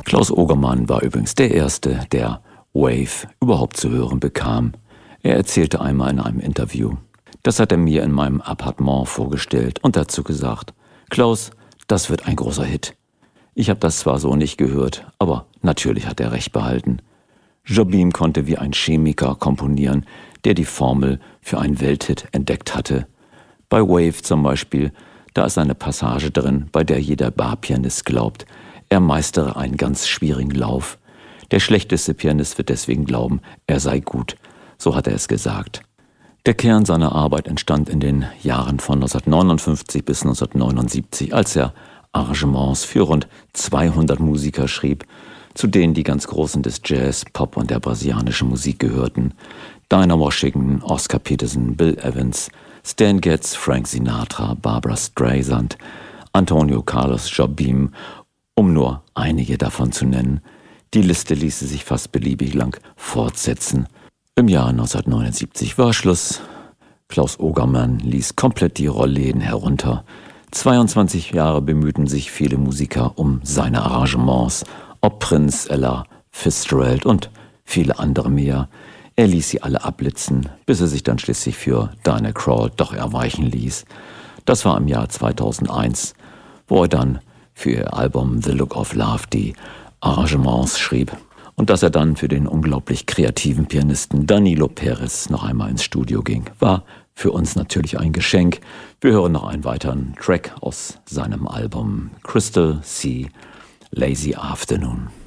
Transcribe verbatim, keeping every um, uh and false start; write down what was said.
Klaus Ogermann war übrigens der Erste, der Wave überhaupt zu hören bekam. Er erzählte einmal in einem Interview: Das hat er mir in meinem Appartement vorgestellt und dazu gesagt: Klaus, das wird ein großer Hit. Ich habe das zwar so nicht gehört, aber natürlich hat er recht behalten. Jobim konnte wie ein Chemiker komponieren, der die Formel für einen Welthit entdeckt hatte. Bei Wave zum Beispiel, da ist eine Passage drin, bei der jeder Barpianist glaubt, er meistere einen ganz schwierigen Lauf. Der schlechteste Pianist wird deswegen glauben, er sei gut. So hat er es gesagt. Der Kern seiner Arbeit entstand in den Jahren von neunzehnhundertneunundfünfzig bis neunzehnhundertneunundsiebzig, als er Arrangements für rund zweihundert Musiker schrieb, zu denen die ganz Großen des Jazz, Pop und der brasilianischen Musik gehörten. Dinah Washington, Oscar Peterson, Bill Evans, Stan Getz, Frank Sinatra, Barbra Streisand, Antonio Carlos Jobim, um nur einige davon zu nennen. Die Liste ließe sich fast beliebig lang fortsetzen. Im Jahr neunzehnhundertneunundsiebzig war Schluss. Klaus Ogermann ließ komplett die Rollläden herunter. zweiundzwanzig Jahre bemühten sich viele Musiker um seine Arrangements, ob Prince, Ella Fitzgerald und viele andere mehr. Er ließ sie alle abblitzen, bis er sich dann schließlich für Diana Krall doch erweichen ließ. Das war im Jahr zweitausendeins, wo er dann für ihr Album The Look of Love die Arrangements schrieb. Und dass er dann für den unglaublich kreativen Pianisten Danilo Perez noch einmal ins Studio ging, war für uns natürlich ein Geschenk. Wir hören noch einen weiteren Track aus seinem Album Crystal Sea, Lazy Afternoon.